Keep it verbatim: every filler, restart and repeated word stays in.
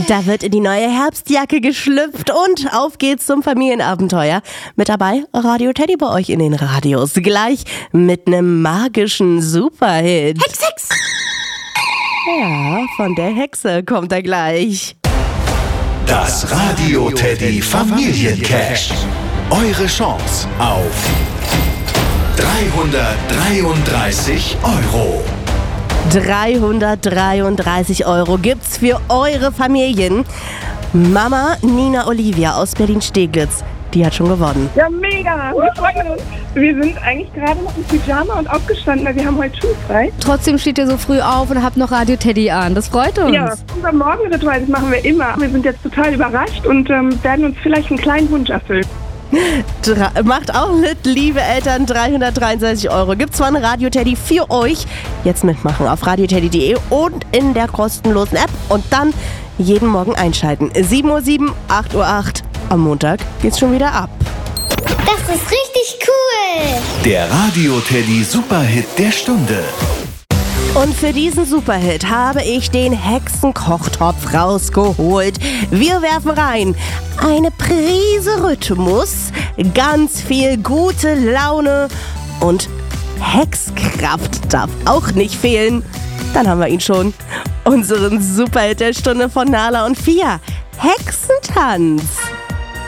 Da wird in die neue Herbstjacke geschlüpft und auf geht's zum Familienabenteuer. Mit dabei Radio Teddy bei euch in den Radios. Gleich mit einem magischen Superhit. Hex, Hex! Ja, von der Hexe kommt er gleich. Das Radio Teddy Familiencash. Eure Chance auf dreihundertdreiunddreißig Euro. dreihundertdreiunddreißig Euro gibt's für eure Familien. Mama Nina Olivia aus Berlin-Steglitz, die hat schon gewonnen. Ja, mega. Wir freuen uns. Wir sind eigentlich gerade noch im Pyjama und aufgestanden, weil wir haben heute schulfrei. Trotzdem steht ihr so früh auf und habt noch Radio Teddy an. Das freut uns. Ja, unser Morgenritual, das machen wir immer. Wir sind jetzt total überrascht und ähm, werden uns vielleicht einen kleinen Wunsch erfüllen. Dra- macht auch mit, liebe Eltern, dreihundertdreiunddreißig Euro gibt's von Radio Teddy für euch. Jetzt mitmachen auf radioteddy punkt de und in der kostenlosen App und dann jeden Morgen einschalten. sieben Uhr sieben, acht Uhr acht. Am Montag geht's schon wieder ab. Das ist richtig cool. Der Radio Teddy Superhit der Stunde. Und für diesen Superhit habe ich den Hexenkochtopf rausgeholt. Wir werfen rein eine Prise Rhythmus, ganz viel gute Laune und Hexkraft darf auch nicht fehlen. Dann haben wir ihn schon. Unseren Superhit der Stunde von Nala und Fia. Hexentanz.